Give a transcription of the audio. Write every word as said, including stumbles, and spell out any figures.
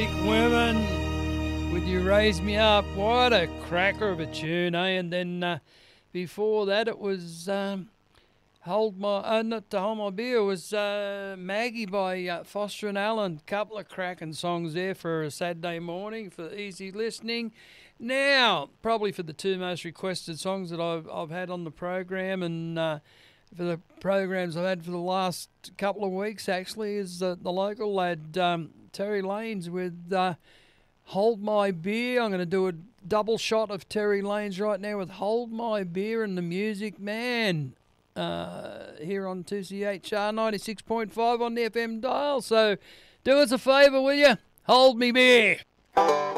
Women, would you raise me up? What a cracker of a tune, eh? And then uh, before that, it was um, Hold My, uh, not to Hold My Beer, it was uh, Maggie by uh, Foster and Allen. Couple of cracking songs there for a Saturday morning for easy listening. Now, probably for the two most requested songs that I've, I've had on the program, and uh, for the programs I've had for the last couple of weeks, actually, is uh, the local lad, um, Terry Lanes, with uh, Hold My Beer. I'm going to do a double shot of Terry Lanes right now with Hold My Beer and the Music Man uh, here on two C H R ninety-six point five on the F M dial. So do us a favour, will you? Hold me beer.